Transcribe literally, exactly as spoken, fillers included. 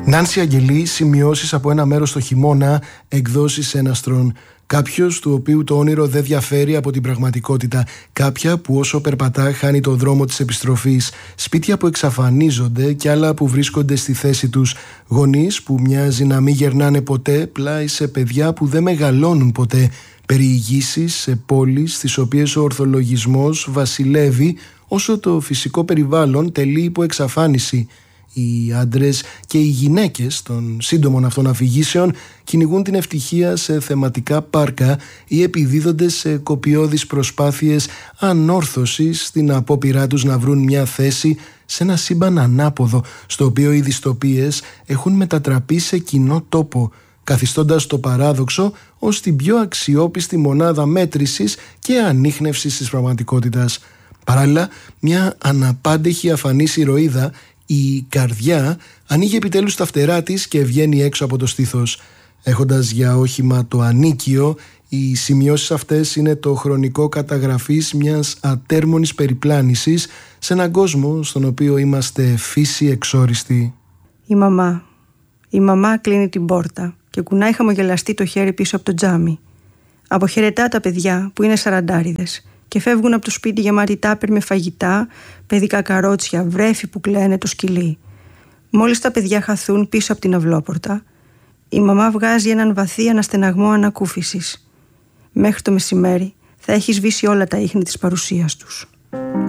Νάνση Αγγελή, σημειώσεις από ένα μέρος στο χειμώνα, εκδόσεις Έναστρον. Κάποιος του οποίου το όνειρο δεν διαφέρει από την πραγματικότητα. Κάποια που όσο περπατά χάνει το δρόμο της επιστροφής. Σπίτια που εξαφανίζονται και άλλα που βρίσκονται στη θέση τους. Γονείς που μοιάζει να μην γερνάνε ποτέ πλάι σε παιδιά που δεν μεγαλώνουν ποτέ. Περιηγήσεις σε πόλεις στις οποίες ο ορθολογισμός βασιλεύει όσο το φυσικό περιβάλλον τελεί υπό εξαφάνιση. Οι άντρες και οι γυναίκες των σύντομων αυτών αφηγήσεων κυνηγούν την ευτυχία σε θεματικά πάρκα ή επιδίδονται σε κοπιώδεις προσπάθειες ανόρθωσης στην απόπειρά τους να βρουν μια θέση σε ένα σύμπαν ανάποδο, στο οποίο οι δυστοπίες έχουν μετατραπεί σε κοινό τόπο, καθιστώντας το παράδοξο ως την πιο αξιόπιστη μονάδα μέτρησης και ανίχνευσης της πραγματικότητας. Παράλληλα, μια αναπάντεχη αφανής ηρωίδα, η καρδιά, ανοίγει επιτέλους τα φτερά της και βγαίνει έξω από το στήθος. Έχοντας για όχημα το ανίκιο, οι σημειώσεις αυτές είναι το χρονικό καταγραφής μιας ατέρμονης περιπλάνησης σε έναν κόσμο στον οποίο είμαστε φύση εξόριστη. Η μαμά. Η μαμά κλείνει την πόρτα και κουνάει χαμογελαστή το χέρι πίσω από το τζάμι. Αποχαιρετά τα παιδιά που είναι σαραντάριδες και φεύγουν από το σπίτι γεμάτοι τάπερ με φαγητά, παιδικά καρότσια, βρέφη που κλαίνε το σκυλί. Μόλις τα παιδιά χαθούν πίσω από την αυλόπορτα, η μαμά βγάζει έναν βαθύ αναστεναγμό ανακούφισης. Μέχρι το μεσημέρι θα έχει σβήσει όλα τα ίχνη της παρουσίας τους.